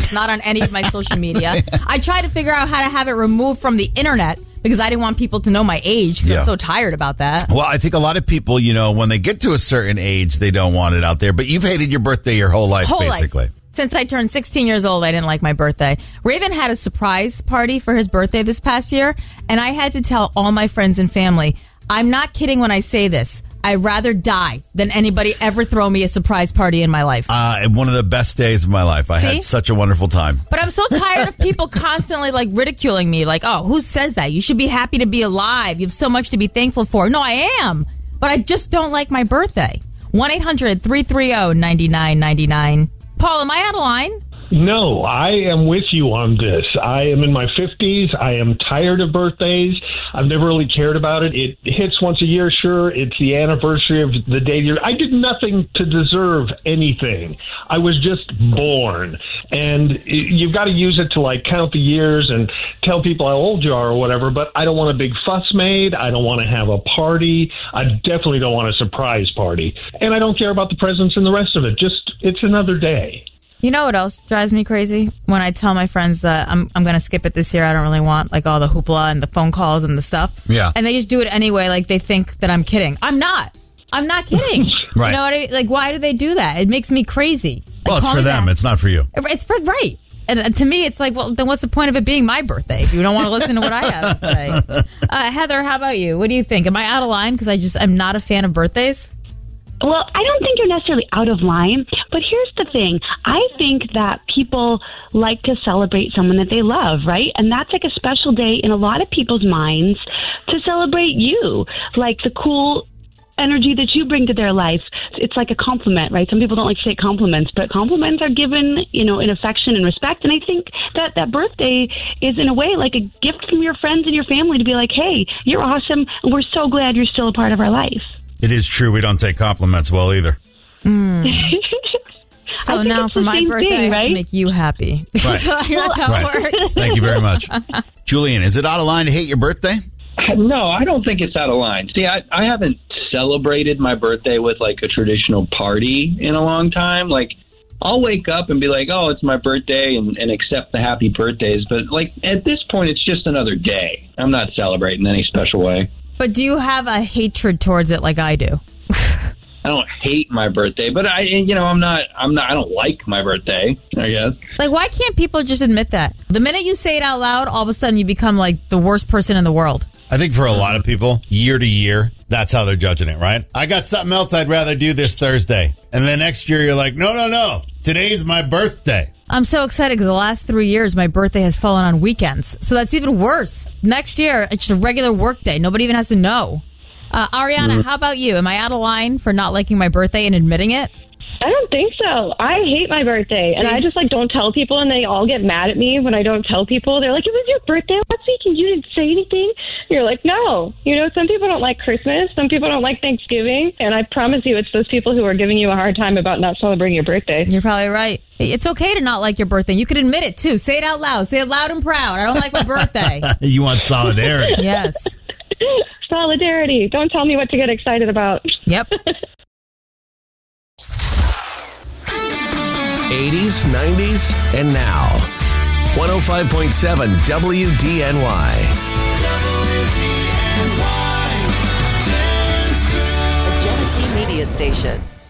It's not on any of my social media. I tried to figure out how to have it removed from the internet because I didn't want people to know my age because I'm so tired about that. Well, I think a lot of people, when they get to a certain age, they don't want it out there. But you've hated your birthday your whole life, basically. Since I turned 16 years old, I didn't like my birthday. Raven had a surprise party for his birthday this past year, and I had to tell all my friends and family, I'm not kidding when I say this. I'd rather die than anybody ever throw me a surprise party in my life. One of the best days of my life. I had such a wonderful time. But I'm so tired of people constantly ridiculing me. Who says that? You should be happy to be alive. You have so much to be thankful for. No, I am. But I just don't like my birthday. 1-800-330-9999. Paul, am I out of line? No, I am with you on this. I am in my 50s. I am tired of birthdays. I've never really cared about it. It hits once a year, sure. It's the anniversary of the day. I did nothing to deserve anything. I was just born. And you've got to use it to count the years and tell people how old you are or whatever, but I don't want a big fuss made. I don't want to have a party. I definitely don't want a surprise party. And I don't care about the presents and the rest of it. Just, it's another day. You know what else drives me crazy? When I tell my friends that I'm going to skip it this year. I don't really want all the hoopla and the phone calls and the stuff. Yeah. And they just do it anyway. They think that I'm kidding. I'm not kidding. Right. You know what I mean? Why do they do that? It makes me crazy. Well, it's for them. Back. It's not for you. It's for, right. And to me, it's well, then what's the point of it being my birthday if you don't want to listen to what I have to say? Heather, how about you? What do you think? Am I out of line because I'm not a fan of birthdays? Well, I don't think you're necessarily out of line, but here's the thing. I think that people like to celebrate someone that they love, right? And that's a special day in a lot of people's minds to celebrate you, the cool energy that you bring to their life. It's like a compliment, right? Some people don't like to say compliments, but compliments are given, in affection and respect. And I think that birthday is in a way like a gift from your friends and your family to be like, hey, you're awesome. And we're so glad you're still a part of our life. It is true. We don't take compliments well either. So now for my birthday, I have to make you happy. Right. That's how it works. Thank you very much. Julian, is it out of line to hate your birthday? No, I don't think it's out of line. See, I haven't celebrated my birthday with a traditional party in a long time. I'll wake up and be like, oh, it's my birthday and accept the happy birthdays. But at this point, it's just another day. I'm not celebrating in any special way. But do you have a hatred towards it like I do? I don't hate my birthday, but I don't like my birthday, I guess. Why can't people just admit that? The minute you say it out loud, all of a sudden you become the worst person in the world. I think for a lot of people, year to year, that's how they're judging it, right? I got something else I'd rather do this Thursday. And then next year you're like, no. Today's my birthday. I'm so excited because the last 3 years, my birthday has fallen on weekends. So that's even worse. Next year, it's just a regular work day. Nobody even has to know. Ariana, how about you? Am I out of line for not liking my birthday and admitting it? I don't think so. I hate my birthday, and I just don't tell people, and they all get mad at me when I don't tell people. They're like, it was your birthday last week, and you didn't say anything? You're like, no. Some people don't like Christmas. Some people don't like Thanksgiving, and I promise you it's those people who are giving you a hard time about not celebrating your birthday. You're probably right. It's okay to not like your birthday. You can admit it, too. Say it out loud. Say it loud and proud. I don't like my birthday. You want solidarity. Yes. Solidarity. Don't tell me what to get excited about. Yep. 80s, 90s, and now. 105.7 WDNY. The Genesee Media Station.